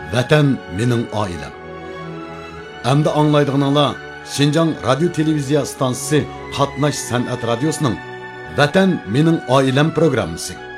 Vatan mening oilam. Hamda anglaydiganlar Şinjan Radio Televiziya stansiyasi Qatnash san'at radiosining Vatan mening oilam programmasi.